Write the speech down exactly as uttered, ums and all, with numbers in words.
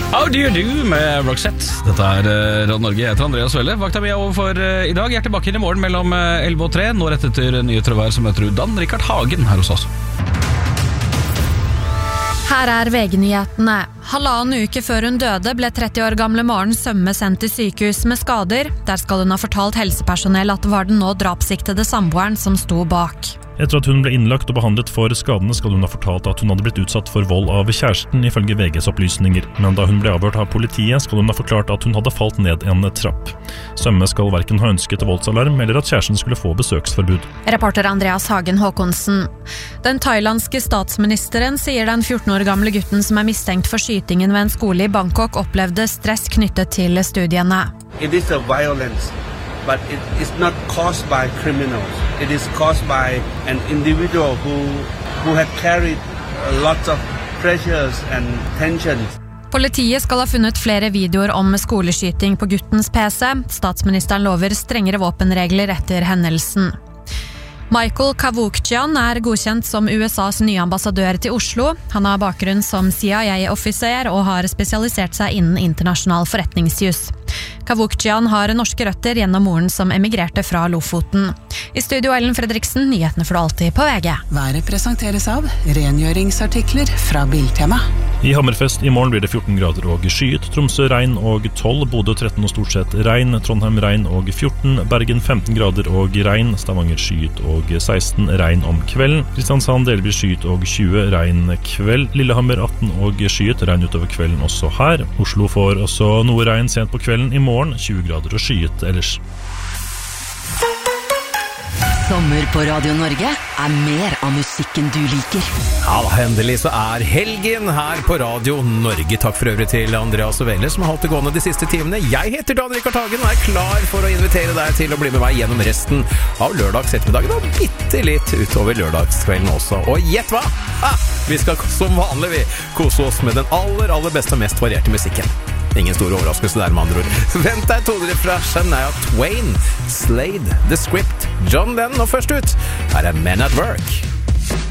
How do you do med Roxette? Dette er uh, Radio Norge, jeg heter Andreas Velle. Vakta mi er over for uh, i dag. Jeg er tilbake inn i morgen mellom uh, elleve og tre. Nå rett etter nyheter og vær som møter Dan Rikard Hagen her hos oss. Her er V G-nyhetene. Halvannen uke før hun døde ble tretti år gamle Maren Sømme sendt til sykehus med skader. Der skal hun ha fortalt helsepersonell at det var den nå drapssiktede samboeren som sto bak. Etter at hun ble innlagt og behandlet for skadene skal hun ha fortalt at hun hadde blitt utsatt for vold av kjæresten ifølge V G's opplysninger, men da hun ble avhørt av politiet skal hun ha forklart at hun hadde falt ned en trapp. Sømme skal hverken ha ønsket voldsalarm eller at kjæresten skulle få besøksforbud. Reporter Andreas Hagen Håkonsen. Den thailandske statsministeren sier den fjorten år gamle gutten som er mistenkt for skytingen ved en skole i Bangkok opplevde stress knyttet til studiene. It is a violence. But it is not caused by criminals. It is caused by an individual who, who had carried lots of pressures and tensions. Politiet skal ha funnet flere videoer om skoleskyting på guttens P C. Statsministeren lover strengere våpenregler etter hendelsen. Michael Kavukjian er godkjent som U S A's nye ambassadør til Oslo. Han har bakgrunn som C I A-offiser og har spesialisert seg innen internasjonal forretningsjus. Kavukjian har norske røtter gjennom moren som emigrerte fra Lofoten. I studio Ellen Fredriksen, nyhetene får du alltid på V G. Været presenteres av rengjøringsartikler fra Biltema. I Hammerfest i morgen blir det fjorten grader og skyet, Tromsø regn og tolv, Bodø tretten og stort sett regn, Trondheim regn og fjorten, Bergen femten grader og regn, Stavanger skyet og seksten, regn om kvelden, Kristiansand delvis skyet og tjue, regn kveld, Lillehammer atten og skyet, regn utover kvelden også her, Oslo får også noe regn sent på kvelden, i morgen tjue grader og skyet ellers. Sommer på Radio Norge er mer av musikken du liker. Ja, endelig så er helgen her på Radio Norge. Takk for øvrig til Andreas Velle som har holdt det gående de siste timene. Jeg heter Dan Rikard Hagen og er klar for å invitere deg til å bli med meg gjennom resten av lørdags ettermiddagen og bitte litt utover lørdagskvelden også. Og gjett hva? Ah, vi skal som vanlig vi kose oss med den aller, aller beste og mest varierte musikken. Ingen store overraskelse der med andre ord. Vent deg toner fra Shania Twain, Slade, The Script, John Lennon og først ut, her er Men at Work.